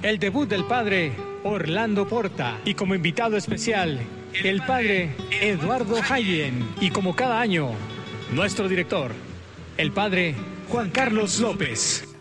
el debut del padre Orlando Porta y como invitado especial el padre Eduardo Haydn y como cada año nuestro director, el padre Juan Carlos López.